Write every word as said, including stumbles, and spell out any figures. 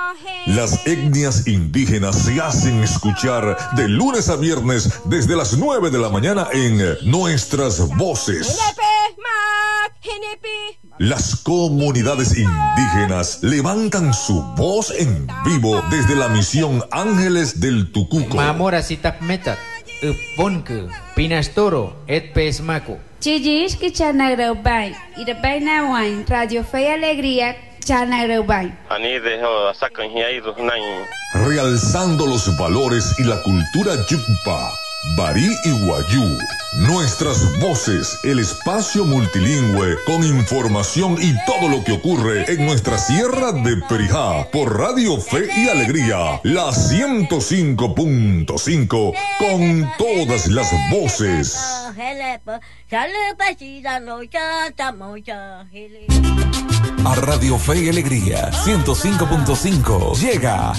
Las etnias indígenas se hacen escuchar de lunes a viernes desde las nueve de la mañana en Nuestras Voces. Las comunidades indígenas levantan su voz en vivo desde la misión Ángeles del Tucuco. Mamora sitap metat, upponku, pinastoro, et pesmaku. Chillis que chanagraubai, y de Bainawain, Radio Fe y Alegría, chanagraubai. Realzando los valores y la cultura Yucpa, Barí y Guayú. Nuestras Voces, el espacio multilingüe con información y todo lo que ocurre en nuestra sierra de Perijá por Radio Fe y Alegría, la ciento cinco punto cinco con todas las voces. A Radio Fe y Alegría ciento cinco punto cinco llega